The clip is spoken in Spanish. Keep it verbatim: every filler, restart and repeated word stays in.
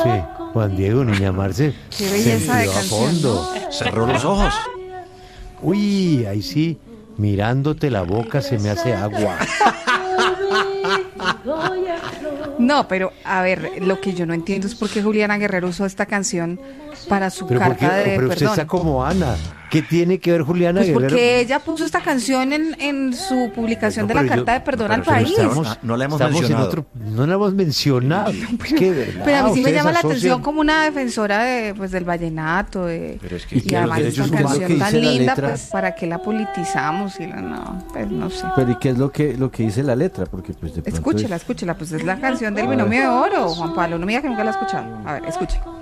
Sí, Juan Diego, niña Marce. Qué belleza de se entró a canción, fondo. Cerró los ojos. Uy, ahí sí, mirándote la boca se me hace agua. No, pero a ver, lo que yo no entiendo es por qué Juliana Guerrero usó esta canción para su Pero, ¿por qué? carta de Pero usted perdón. está como Ana. ¿Qué tiene que ver Juliana Pues Guerrero? porque ella puso esta canción en, en su publicación No, de la pero yo- carta de perdón pero al pero país. estamos- Ah, no la hemos estamos en mencionado. otro- no la hemos mencionado. Es que, ¿verdad? Pero a mí sí me Ustedes llama la asocian- atención como una defensora de, pues, del vallenato, de, Pero es que- y, que además los esta derechos humanos- canción que tan dice la linda, letra. pues, ¿para qué la politizamos? Y la, no, pues no sé. Pero ¿y qué es lo que lo que dice la letra? Porque pues de pronto Escúchela, es- escúchela, pues es la canción del binomio de oro, Juan Pablo, no me diga que nunca la ha escuchado. A ver, escuche.